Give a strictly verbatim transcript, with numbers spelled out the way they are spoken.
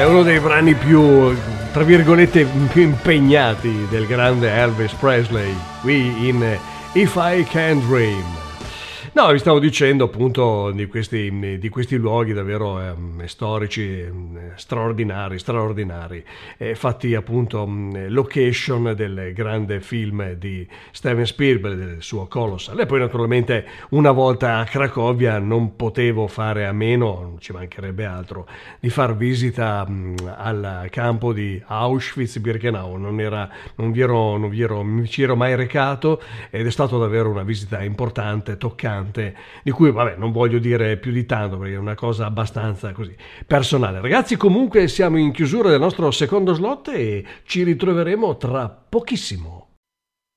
è uno dei brani più, tra virgolette, più impegnati del grande Elvis Presley, qui in If I Can Dream. No, vi stavo dicendo appunto di questi, di questi luoghi davvero eh, storici eh, straordinari, straordinari, eh, fatti appunto mh, location del grande film di Steven Spielberg, del suo Colossal. E poi naturalmente una volta a Cracovia non potevo fare a meno, non ci mancherebbe altro, di far visita mh, al campo di Auschwitz-Birkenau. Non, era, non, vi ero, non vi ero, mi ci ero mai recato ed è stata davvero una visita importante, toccante, di cui vabbè non voglio dire più di tanto perché è una cosa abbastanza così personale. Ragazzi, comunque siamo in chiusura del nostro secondo slot e ci ritroveremo tra pochissimo.